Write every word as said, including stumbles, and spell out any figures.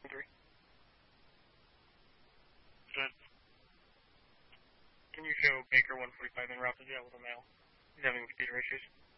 three. Good. Can you show Baker one forty-five in route to jail with a male? He's having computer issues.